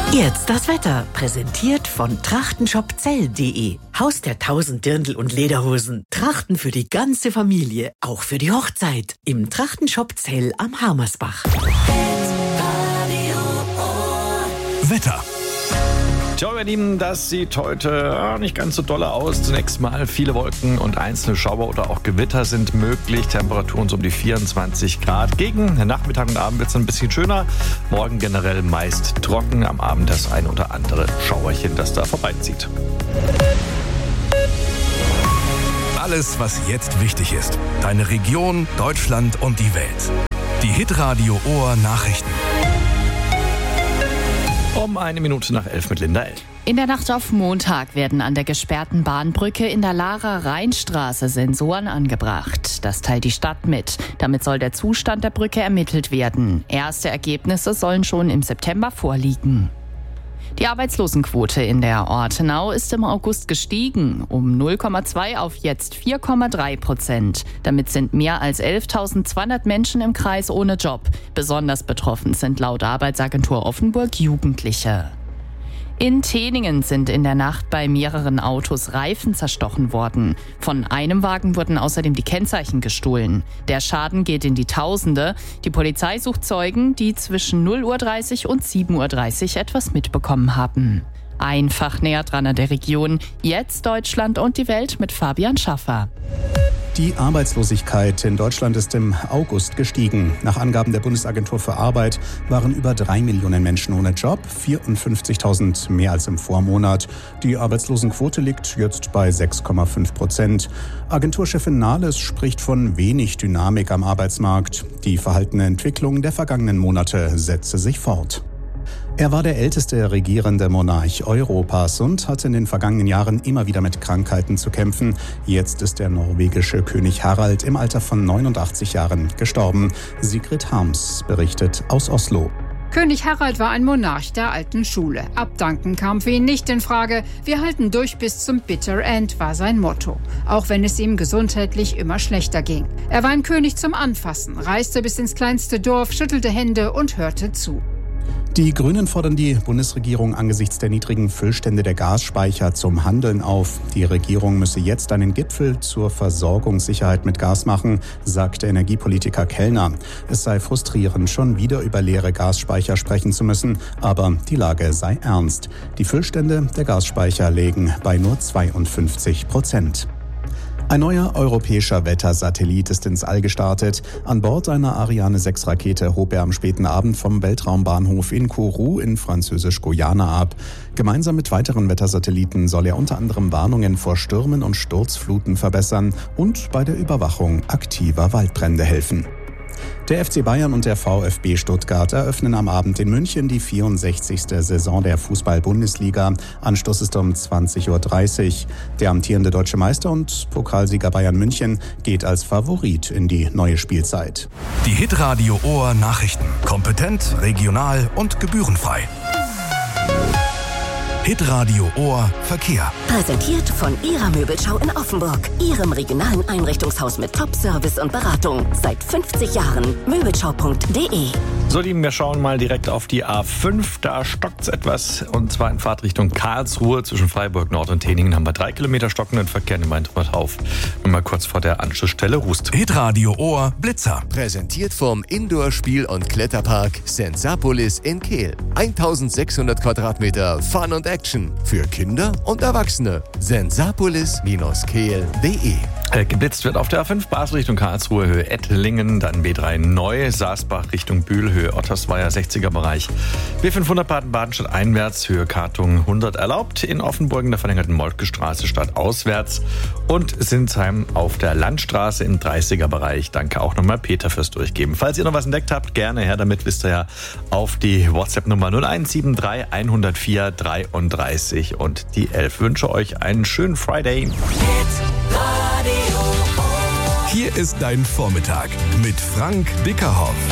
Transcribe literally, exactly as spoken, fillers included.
Jetzt das Wetter, präsentiert von trachtenshopzell punkt de. Haus der tausend Dirndl und Lederhosen. Trachten für die ganze Familie, auch für die Hochzeit. Im Trachtenshop Zell am Harmersbach. Wetter. Tja, ihr Lieben, das sieht heute nicht ganz so dolle aus. Zunächst mal viele Wolken und einzelne Schauer oder auch Gewitter sind möglich. Temperaturen so um die vierundzwanzig Grad. Gegen Nachmittag und Abend wird es ein bisschen schöner. Morgen generell meist trocken. Am Abend das ein oder andere Schauerchen, das da vorbeizieht. Alles, was jetzt wichtig ist. Deine Region, Deutschland und die Welt. Die Hitradio Ohr Nachrichten. Um eine Minute nach elf mit Linda L. In der Nacht auf Montag werden an der gesperrten Bahnbrücke in der Lara-Rheinstraße Sensoren angebracht. Das teilt die Stadt mit. Damit soll der Zustand der Brücke ermittelt werden. Erste Ergebnisse sollen schon im September vorliegen. Die Arbeitslosenquote in der Ortenau ist im August gestiegen, um null Komma zwei auf jetzt vier Komma drei Prozent. Damit sind mehr als elftausendzweihundert Menschen im Kreis ohne Job. Besonders betroffen sind laut Arbeitsagentur Offenburg Jugendliche. In Teningen sind in der Nacht bei mehreren Autos Reifen zerstochen worden. Von einem Wagen wurden außerdem die Kennzeichen gestohlen. Der Schaden geht in die Tausende. Die Polizei sucht Zeugen, die zwischen null Uhr dreißig und sieben Uhr dreißig etwas mitbekommen haben. Einfach näher dran an der Region. Jetzt Deutschland und die Welt mit Fabian Schaffer. Die Arbeitslosigkeit in Deutschland ist im August gestiegen. Nach Angaben der Bundesagentur für Arbeit waren über drei Millionen Menschen ohne Job, vierundfünfzigtausend mehr als im Vormonat. Die Arbeitslosenquote liegt jetzt bei sechs Komma fünf Prozent. Agenturchefin Nahles spricht von wenig Dynamik am Arbeitsmarkt. Die verhaltene Entwicklung der vergangenen Monate setze sich fort. Er war der älteste regierende Monarch Europas und hatte in den vergangenen Jahren immer wieder mit Krankheiten zu kämpfen. Jetzt ist der norwegische König Harald im Alter von neunundachtzig Jahren gestorben. Sigrid Harms berichtet aus Oslo. König Harald war ein Monarch der alten Schule. Abdanken kam für ihn nicht in Frage. Wir halten durch bis zum Bitter End, war sein Motto. Auch wenn es ihm gesundheitlich immer schlechter ging. Er war ein König zum Anfassen, reiste bis ins kleinste Dorf, schüttelte Hände und hörte zu. Die Grünen fordern die Bundesregierung angesichts der niedrigen Füllstände der Gasspeicher zum Handeln auf. Die Regierung müsse jetzt einen Gipfel zur Versorgungssicherheit mit Gas machen, sagt der Energiepolitiker Kellner. Es sei frustrierend, schon wieder über leere Gasspeicher sprechen zu müssen, aber die Lage sei ernst. Die Füllstände der Gasspeicher liegen bei nur zweiundfünfzig Prozent. Ein neuer europäischer Wettersatellit ist ins All gestartet. An Bord einer Ariane sechs Rakete hob er am späten Abend vom Weltraumbahnhof in Kourou in Französisch-Guyana ab. Gemeinsam mit weiteren Wettersatelliten soll er unter anderem Warnungen vor Stürmen und Sturzfluten verbessern und bei der Überwachung aktiver Waldbrände helfen. Der F C Bayern und der VfB Stuttgart eröffnen am Abend in München die vierundsechzigste Saison der Fußball-Bundesliga. Anstoß ist um zwanzig Uhr dreißig. Der amtierende deutsche Meister und Pokalsieger Bayern München geht als Favorit in die neue Spielzeit. Die Hitradio Ohr Nachrichten. Kompetent, regional und gebührenfrei. Hitradio Ohr Verkehr. Präsentiert von Ihrer Möbelschau in Offenburg. Ihrem regionalen Einrichtungshaus mit Top-Service und Beratung. Seit fünfzig Jahren. Möbelschau punkt de. So, Lieben, wir schauen mal direkt auf die A fünf. Da stockt's etwas, und zwar in Fahrtrichtung Karlsruhe. Zwischen Freiburg Nord und Teningen haben wir drei Kilometer stockenden Verkehr. Nimm einfach drauf. Nur mal kurz vor der Anschlussstelle Rust. Hitradio Ohr Blitzer. Präsentiert vom Indoor-Spiel- und Kletterpark Sensapolis in Kehl. eintausendsechshundert Quadratmeter Fun und Action für Kinder und Erwachsene. sensapolis Bindestrich kehl punkt de. Äh, geblitzt wird auf der A fünf Basel Richtung Karlsruhe, Höhe Ettlingen, dann B drei Neu, Saasbach Richtung Bühl, Höhe Ottersweier, sechziger Bereich. B fünfhundert Baden-Badenstadt einwärts, Höhe Kartung hundert erlaubt. In Offenburg in der verlängerten Moltke-Straße stadtauswärts und Sinsheim auf der Landstraße im dreißiger Bereich. Danke auch nochmal Peter fürs Durchgeben. Falls ihr noch was entdeckt habt, gerne her damit, wisst ihr ja, auf die WhatsApp-Nummer null eins sieben drei hundertvier dreiunddreißig und die elf. Wünsche euch einen schönen Friday. Hier ist dein Vormittag mit Frank Bickerhoff.